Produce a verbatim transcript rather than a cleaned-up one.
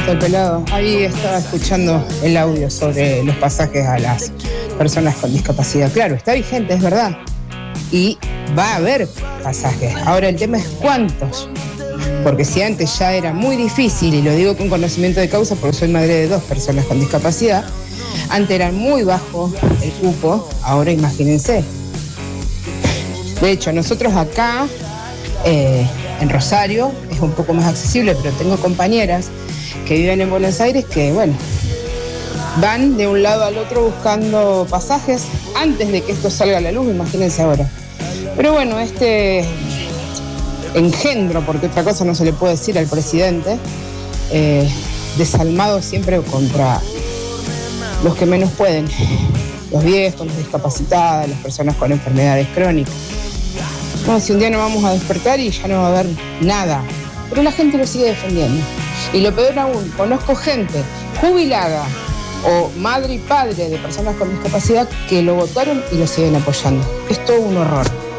El pelado, ahí estaba escuchando el audio sobre los pasajes a las personas con discapacidad. Claro, está vigente, es verdad. Y va a haber pasajes. Ahora el tema es cuántos. Porque si antes ya era muy difícil, y lo digo con conocimiento de causa porque soy madre de dos personas con discapacidad, antes era muy bajo el cupo, ahora imagínense. De hecho, nosotros acá, eh, en Rosario, es un poco más accesible, pero tengo compañeras que viven en Buenos Aires que, bueno, van de un lado al otro buscando pasajes antes de que esto salga a la luz, imagínense ahora. Pero bueno, este engendro, porque otra cosa no se le puede decir al presidente, eh, desalmado siempre contra los que menos pueden, los viejos, los discapacitados, las personas con enfermedades crónicas. Bueno, si un día no vamos a despertar y ya no va a haber nada, pero la gente lo sigue defendiendo. Y lo peor aún, conozco gente jubilada o madre y padre de personas con discapacidad que lo votaron y lo siguen apoyando. Es todo un horror.